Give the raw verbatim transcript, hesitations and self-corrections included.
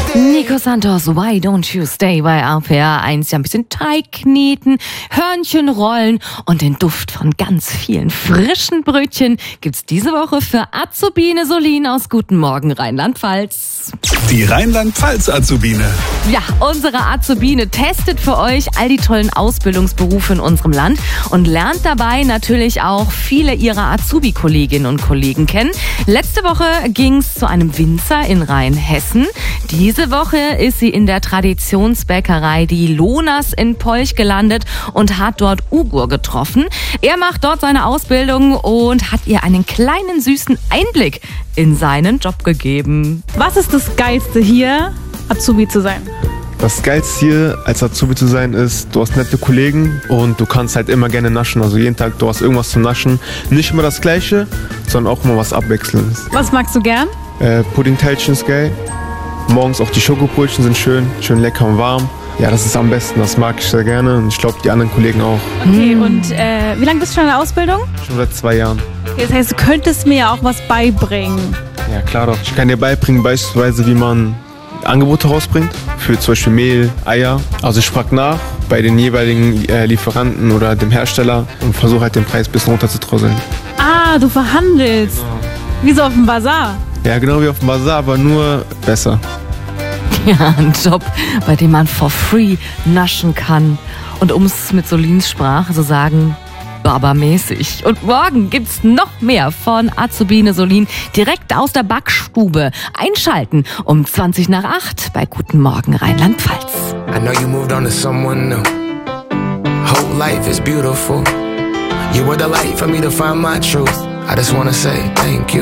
Nico Santos, Why Don't You Stay bei R P R eins. Ja, ein bisschen Teig kneten, Hörnchen rollen und den Duft von ganz vielen frischen Brötchen gibt's diese Woche für Azubine Solin aus Guten Morgen Rheinland-Pfalz. Die Rheinland-Pfalz-Azubine. Ja, unsere Azubine testet für euch all die tollen Ausbildungsberufe in unserem Land und lernt dabei natürlich auch viele ihrer Azubi-Kolleginnen und Kollegen kennen. Letzte Woche ging's zu einem Winzer in Rheinhessen. Diese Woche ist sie in der Traditionsbäckerei Die Lonas in Polch gelandet und hat dort Ugur getroffen. Er macht dort seine Ausbildung und hat ihr einen kleinen süßen Einblick in seinen Job gegeben. Was ist das Geilste hier, Azubi zu sein? Das Geilste hier als Azubi zu sein ist, du hast nette Kollegen und du kannst halt immer gerne naschen. Also jeden Tag, du hast irgendwas zu naschen. Nicht immer das Gleiche, sondern auch immer was Abwechselndes. Was magst du gern? Äh, Puddingteilchen ist geil. Morgens auch die Schokobrötchen sind schön, schön lecker und warm. Ja, das ist am besten, das mag ich sehr gerne und ich glaube, die anderen Kollegen auch. Okay, mm. und äh, wie lange bist du schon in der Ausbildung? Schon seit zwei Jahren. Okay, das heißt, du könntest mir ja auch was beibringen. Ja, klar doch. Ich kann dir beibringen, beispielsweise, wie man Angebote rausbringt, für zum Beispiel Mehl, Eier. Also ich frage nach bei den jeweiligen äh, Lieferanten oder dem Hersteller und versuche halt den Preis ein bisschen runterzudrosseln. Ah, du verhandelst. Genau. Wie so auf dem Bazar. Ja, genau wie auf dem Bazar, aber nur besser. Ja, ein Job, bei dem man for free naschen kann. Und um es mit Solins Sprache zu sagen, barbermäßig. Und morgen gibt's noch mehr von Azubine Solin direkt aus der Backstube. Einschalten um zwanzig nach acht bei Guten Morgen Rheinland-Pfalz. I know you moved on to someone new. Whole life is beautiful. You were the light for me to find my truth. I just wanna say thank you.